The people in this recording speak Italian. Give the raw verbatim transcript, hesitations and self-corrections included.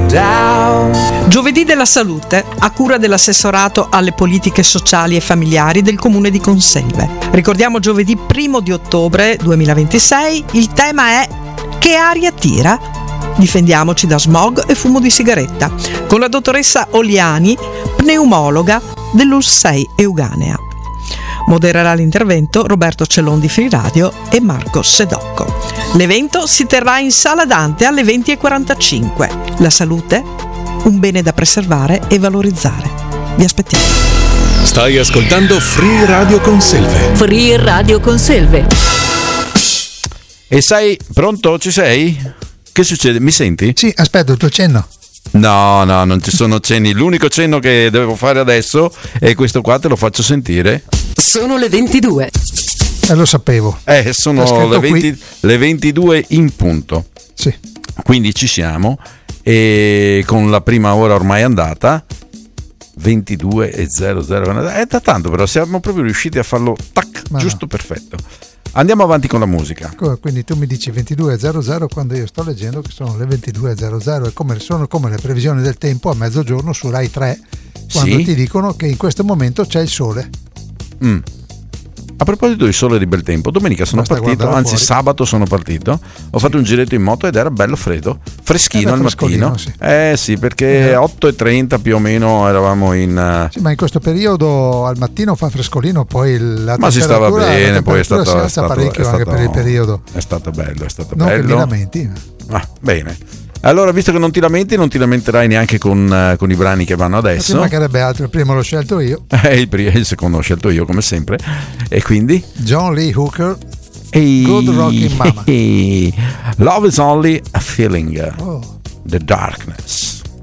down. Giovedì della salute, a cura dell'assessorato alle politiche sociali e familiari del comune di Conselve. Ricordiamo giovedì primo di ottobre duemilaventisei, il tema è: che aria tira? Difendiamoci da smog e fumo di sigaretta, con la dottoressa Oliani, pneumologa dell'U S sei Euganea. Modererà l'intervento Roberto Cellon di Free Radio e Marco Sedocco. L'evento si terrà in Sala Dante alle venti e quarantacinque. La salute, un bene da preservare e valorizzare. Vi aspettiamo. Stai ascoltando Free Radio Conselve. Free Radio Conselve. E sei pronto? Ci sei? Che succede? Mi senti? Sì, aspetta il tuo cenno. No, no, non ci sono cenni. L'unico cenno che devo fare adesso è questo qua, te lo faccio sentire. Sono le ventidue. Eh, lo sapevo. Eh, sono le, venti, le ventidue in punto. Sì. Quindi ci siamo. E con la prima ora ormai andata, ventidue e zero zero. È da tanto, però siamo proprio riusciti a farlo tac, Ma giusto, no. Perfetto. Andiamo avanti con la musica. Quindi tu mi dici ventidue e zero zero quando io sto leggendo che sono le ventidue e zero zero, e come sono come le previsioni del tempo a mezzogiorno su Rai tre, quando sì. ti dicono che in questo momento c'è il sole. Mm. A proposito di sole e di bel tempo, domenica sono Basta partito, anzi fuori. Sabato sono partito, ho sì. fatto un giretto in moto ed era bello freddo, freschino al mattino. Sì. Eh sì, perché eh. otto e trenta più o meno eravamo in... Sì, ma in questo periodo al mattino fa frescolino, poi la ma si stava bene, poi è stato, si alza parecchio è stato, anche per il periodo. È stato bello, è stato non bello. Non che mi lamenti. Ah, bene. Allora, visto che non ti lamenti, non ti lamenterai neanche con, uh, con i brani che vanno adesso. Ci mancherebbe altro, il primo l'ho scelto io. Eh, il, primo, il secondo l'ho scelto io, come sempre. E quindi? John Lee Hooker, hey, Good Rockin' Mama. Hey, Love is only a feeling. Oh. The darkness.